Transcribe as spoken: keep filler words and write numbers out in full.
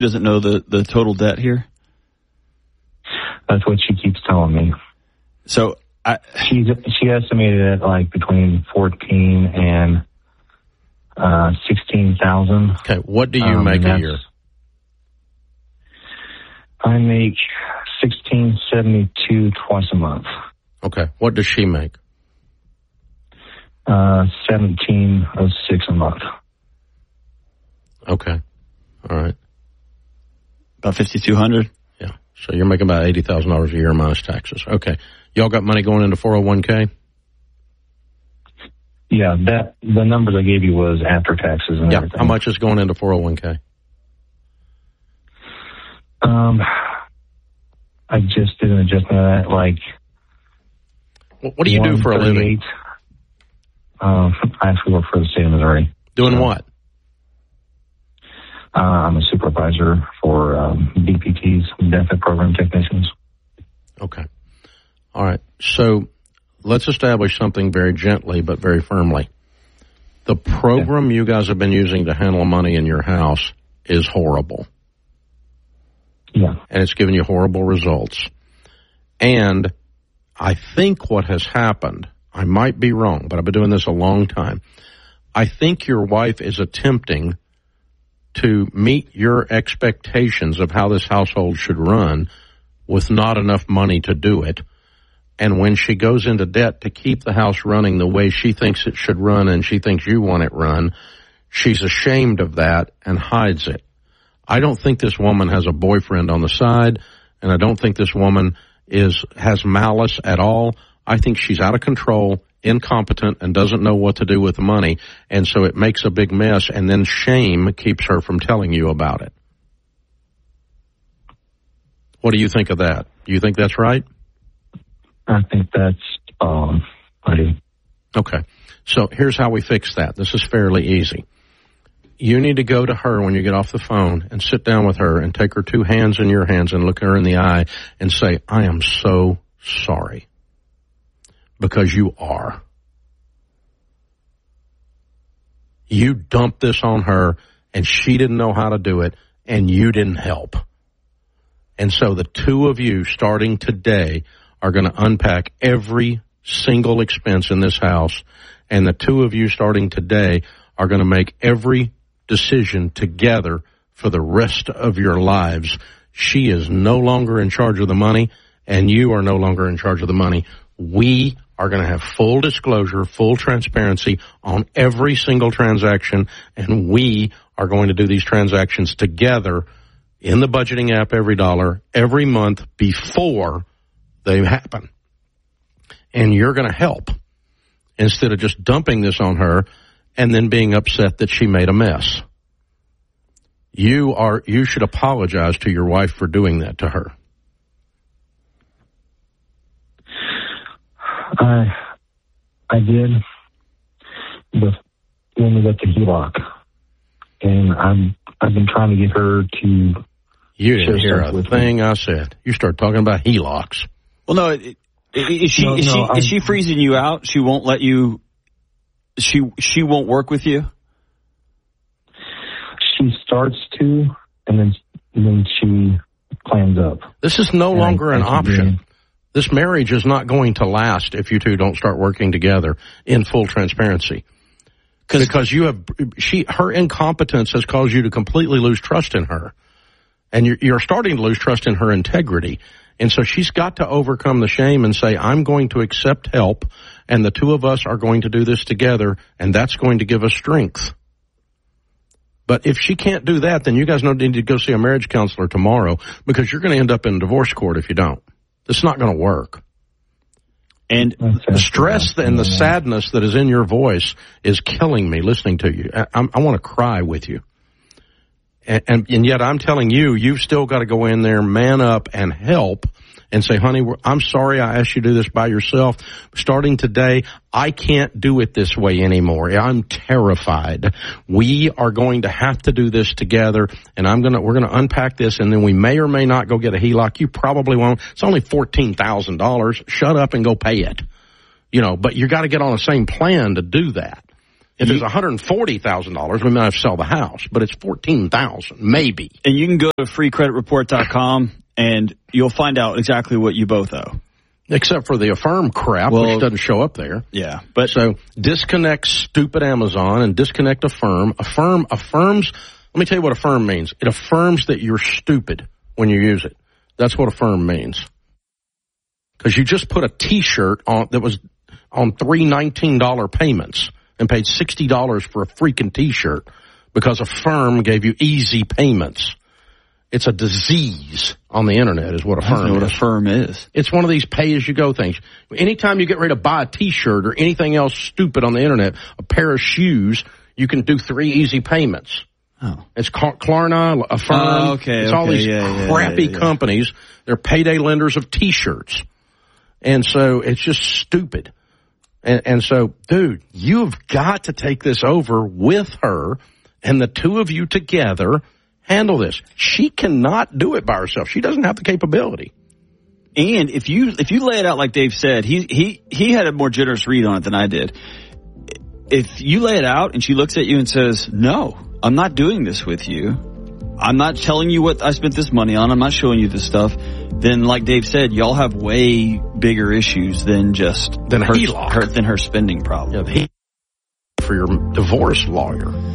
doesn't know the, the total debt here? That's what she keeps telling me. So I, she's she estimated it like between fourteen and uh, sixteen thousand. Okay, what do you um, make a year? I make sixteen seventy two twice a month. Okay, what does she make? Uh, seventeen oh six a month. Okay, all right. About fifty two hundred. Yeah, so you're making about eighty thousand dollars a year minus taxes. Okay, y'all got money going into four oh one k? Yeah, that the numbers I gave you was after taxes and yeah, everything. How much is going into four oh one k? Um, I just did an adjustment of that, like. What do you do for a living? Um, I actually work for the state of Missouri. Doing so, what? Uh, I'm a supervisor for um, B P Ts, benefit program technicians. Okay. All right. So let's establish something very gently but very firmly. The program yeah. you guys have been using to handle money in your house is horrible. Yeah. And it's given you horrible results. And I think what has happened, I might be wrong, but I've been doing this a long time. I think your wife is attempting to meet your expectations of how this household should run with not enough money to do it. And when she goes into debt to keep the house running the way she thinks it should run and she thinks you want it run, she's ashamed of that and hides it. I don't think this woman has a boyfriend on the side, and I don't think this woman is has malice at all. I think she's out of control, incompetent, and doesn't know what to do with the money, and so it makes a big mess, and then shame keeps her from telling you about it. What do you think of that? Do you think that's right? I think that's um, I do. Okay. So here's how we fix that. This is fairly easy. You need to go to her when you get off the phone and sit down with her and take her two hands in your hands and look her in the eye and say, I am so sorry. Because you are. You dumped this on her and she didn't know how to do it and you didn't help. And so the two of you starting today are going to unpack every single expense in this house, and the two of you starting today are going to make every decision together for the rest of your lives. She is no longer in charge of the money, and you are no longer in charge of the money. We are going to have full disclosure, full transparency on every single transaction, and we are going to do these transactions together in the budgeting app every dollar, every month before they happen. And you're going to help instead of just dumping this on her and then being upset that she made a mess. You are, you should apologize to your wife for doing that to her. I, I did, but when we got to H E L O C, and I'm, I've been trying to get her to. You didn't hear a thing I said. You start talking about H E L O Cs. Well, no, it, is she no, is no, she I'm, is she freezing you out? She won't let you. She she won't work with you. She starts to, and then and then she clams up. This is no and longer I, an I option. This marriage is not going to last if you two don't start working together in full transparency. Because you have she her incompetence has caused you to completely lose trust in her, and you're, you're starting to lose trust in her integrity. And so she's got to overcome the shame and say, I'm going to accept help, and the two of us are going to do this together, and that's going to give us strength. But if she can't do that, then you guys need to go see a marriage counselor tomorrow, because you're going to end up in divorce court if you don't. It's not going to work. And the stress and the sadness that is in your voice is killing me listening to you. I, I, I want to cry with you. And, and, and yet I'm telling you, you've still got to go in there, man up, and help and say, honey, I'm sorry I asked you to do this by yourself. Starting today, I can't do it this way anymore. I'm terrified. We are going to have to do this together, and I'm gonna we're gonna unpack this, and then we may or may not go get a H E L O C. You probably won't. It's only fourteen thousand dollars. Shut up and go pay it. You know, but you got to get on the same plan to do that. If it's one hundred forty thousand dollars, we might have to sell the house, but it's fourteen thousand dollars, maybe. And you can go to free credit report dot com and you'll find out exactly what you both owe. Except for the Affirm crap, well, which doesn't show up there. Yeah. But so disconnect stupid Amazon and disconnect Affirm. Affirm affirms, let me tell you what Affirm means. It affirms that you're stupid when you use it. That's what Affirm means. Because you just put a T-shirt on that was on three nineteen dollars payments and paid sixty dollars for a freaking T-shirt because Affirm gave you easy payments. It's a disease on the internet is what Affirm I don't know is. what Affirm is. It's one of these pay-as-you-go things. Anytime you get ready to buy a T-shirt or anything else stupid on the internet, a pair of shoes, you can do three easy payments. Oh. It's Klarna, Affirm. Oh, okay, it's okay, all these yeah, crappy yeah, yeah, yeah. companies. They're payday lenders of T-shirts. And so it's just stupid. And, and so, dude, you've got to take this over with her and the two of you together handle this. She cannot do it by herself. She doesn't have the capability. And if you if you lay it out like Dave said, he he he had a more generous read on it than I did. If you lay it out and she looks at you and says, "No, I'm not doing this with you. I'm not telling you what I spent this money on. I'm not showing you this stuff," then like Dave said, y'all have way bigger issues than just than her, her, her than her spending problem. Yeah, he for your divorce lawyer.